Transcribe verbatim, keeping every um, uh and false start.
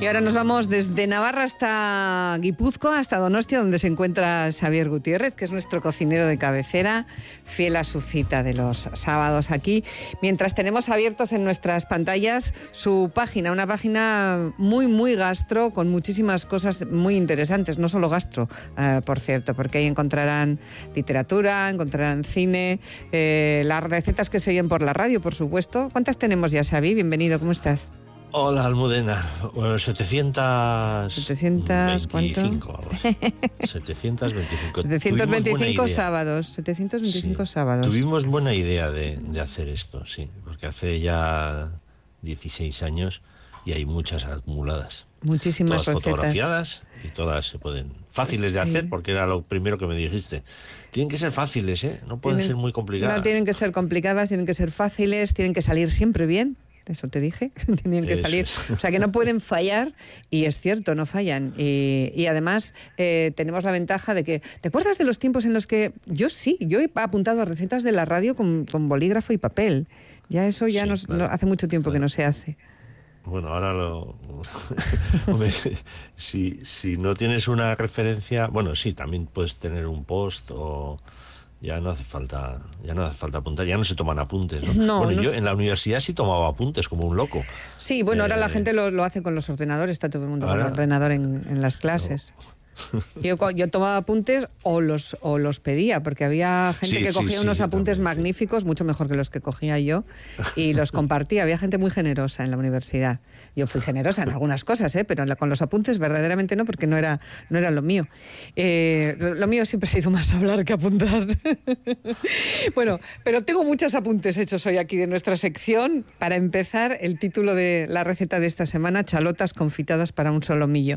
Y ahora nos vamos desde Navarra hasta Guipúzcoa, hasta Donostia, donde se encuentra Xavier Gutiérrez, que es nuestro cocinero de cabecera, fiel a su cita de los sábados aquí, mientras tenemos abiertos en nuestras pantallas su página, una página muy, muy gastro, con muchísimas cosas muy interesantes, no solo gastro, eh, por cierto, porque ahí encontrarán literatura, encontrarán cine, eh, las recetas que se oyen por la radio, por supuesto. ¿Cuántas tenemos ya, Xavi? Bienvenido, ¿cómo estás? Hola, Almudena. Bueno, setecientos veinticinco. setecientos veinticinco. setecientos veinticinco sábados. setecientos veinticinco sí. sábados. Tuvimos buena idea de, de hacer esto, sí, porque hace ya dieciséis años y hay muchas acumuladas. Muchísimas todas recetas. Fotografiadas y todas se pueden... Fáciles sí. de hacer, porque era lo primero que me dijiste. Tienen que ser fáciles, ¿eh? No pueden tienen, ser muy complicadas. No tienen que ser complicadas, tienen que ser fáciles, tienen que salir siempre bien. Eso te dije, tenían que salir, o sea que no pueden fallar, y es cierto, no fallan, y, y además eh, tenemos la ventaja de que, ¿te acuerdas de los tiempos en los que yo sí, yo he apuntado a recetas de la radio con, con bolígrafo y papel? Ya eso ya sí, nos, claro, no, hace mucho tiempo claro. que no se hace. Bueno, ahora lo... Hombre, si, si no tienes una referencia, bueno, sí, también puedes tener un post o... Ya no hace falta, ya no hace falta apuntar, ya no se toman apuntes, ¿no? no bueno, no. yo en la universidad sí tomaba apuntes como un loco. Sí, bueno, eh, ahora la gente lo, lo hace con los ordenadores, está todo el mundo ahora, con el ordenador en, en las clases. No. Yo, yo tomaba apuntes o los o los pedía, porque había gente sí, que cogía sí, unos sí, apuntes también, magníficos, sí. mucho mejor que los que cogía yo, y los compartía. Había gente muy generosa en la universidad. Yo fui generosa en algunas cosas, ¿eh? Pero con los apuntes verdaderamente no, porque no era, no era lo mío. Eh, lo, lo mío siempre ha sido más hablar que apuntar. Bueno, pero tengo muchos apuntes hechos hoy aquí de nuestra sección. Para empezar, el título de la receta de esta semana: chalotas confitadas para un solomillo.